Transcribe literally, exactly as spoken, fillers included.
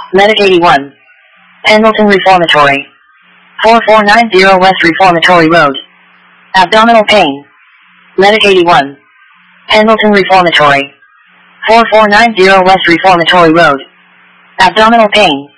Medic eighty-one. Pendleton Reformatory. four four nine zero West Reformatory Road. Abdominal pain. Medic eighty-one. Pendleton Reformatory. four four nine zero West Reformatory Road. Abdominal pain.